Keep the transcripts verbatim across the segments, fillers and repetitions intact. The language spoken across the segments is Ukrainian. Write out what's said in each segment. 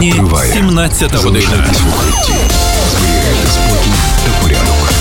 Нині сімнадцята година. Зберігайте спокій та порядок.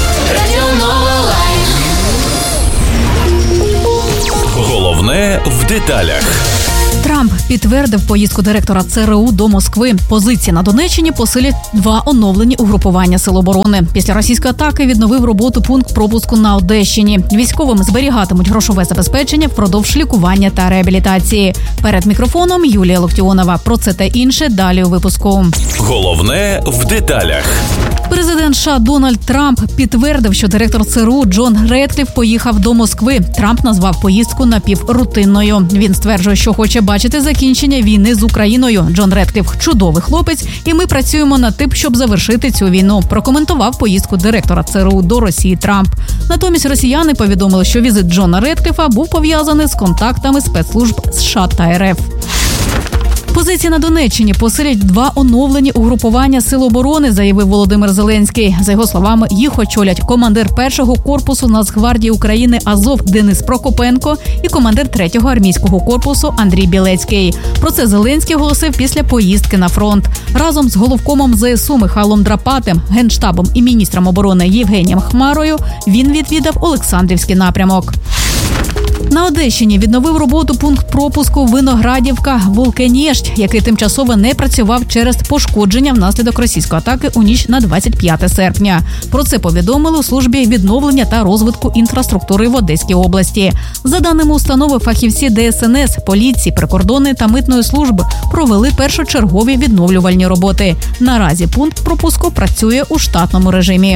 Головне в деталях. Трамп підтвердив поїздку директора ЦРУ до Москви. Позиції на Донеччині посилять два оновлені угрупування Сил оборони. Після російської атаки відновив роботу пункт пропуску на Одещині. Військовим зберігатимуть грошове забезпечення впродовж лікування та реабілітації. Перед мікрофоном Юлія Локтіонова. Про це та інше далі у випуску. Головне в деталях. Президент США Дональд Трамп підтвердив, що директор ЦРУ Джон Редкліф поїхав до Москви. Трамп назвав поїздку напіврутинною. Він стверджує, що хоче бачити закінчення війни з Україною. Джон Редкліф – чудовий хлопець, і ми працюємо над тим, щоб завершити цю війну. Прокоментував поїздку директора ЦРУ до Росії Трамп. Натомість росіяни повідомили, що візит Джона Редкліфа був пов'язаний з контактами спецслужб США та РФ. Позиції на Донеччині посилять два оновлені угрупування Сил оборони, заявив Володимир Зеленський. За його словами, їх очолять командир першого корпусу Нацгвардії України Азов Денис Прокопенко і командир третього армійського корпусу Андрій Білецький. Про це Зеленський оголосив після поїздки на фронт. Разом з головкомом ЗСУ Михайлом Драпатим, генштабом і міністром оборони Євгенієм Хмарою він відвідав Олександрівський напрямок. На Одещині відновив роботу пункт пропуску Виноградівка-Вулкенєщ, який тимчасово не працював через пошкодження внаслідок російської атаки у ніч на двадцять п'яте серпня. Про це повідомили у службі відновлення та розвитку інфраструктури в Одеській області. За даними установи, фахівці ДСНС, поліції, прикордонної та митної служби провели першочергові відновлювальні роботи. Наразі пункт пропуску працює у штатному режимі.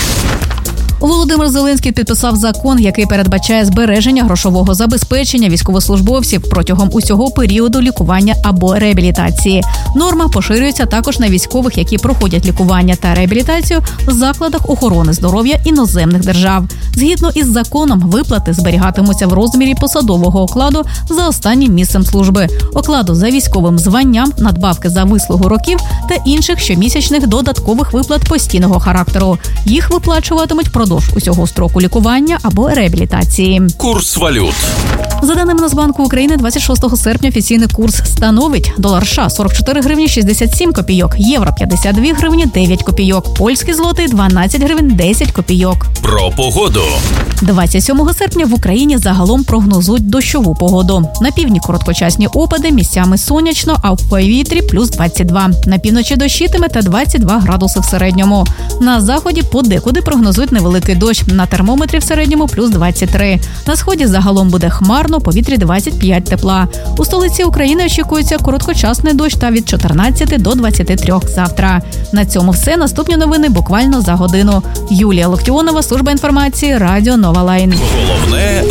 Володимир Зеленський підписав закон, який передбачає збереження грошового забезпечення військовослужбовців протягом усього періоду лікування або реабілітації. Норма поширюється також на військових, які проходять лікування та реабілітацію в закладах охорони здоров'я іноземних держав. Згідно із законом, виплати зберігатимуться в розмірі посадового окладу за останнім місцем служби, окладу за військовим званням, надбавки за вислугу років та інших щомісячних додаткових виплат постійного характеру. Їх виплачуватимуть продовж усього строку лікування або реабілітації. Курс валют. За даними Нацбанку України, двадцять шостого серпня офіційний курс становить: долар США – сорок чотири гривні шістдесят сім копійок, євро – п'ятдесят дві гривні дев'ять копійок, польський злотий – дванадцять гривень десять копійок. Про погоду. двадцять сьомого серпня в Україні загалом прогнозують дощову погоду. На півдні короткочасні опади, місцями сонячно, а в повітрі – плюс двадцять два. На півночі дощитиме та двадцять два градуси в середньому. На заході подекуди прогнозують невеликий дощ. На термометрі в середньому – плюс двадцять три. На сході загалом буде хмарно, повітрі двадцять п'ять тепла. У столиці України очікується короткочасний дощ та від чотирнадцяти до двадцяти трьох завтра. На цьому все. Наступні новини буквально за годину. Юлія Локтіонова, служба інформації, радіо Нова Лайн. Головне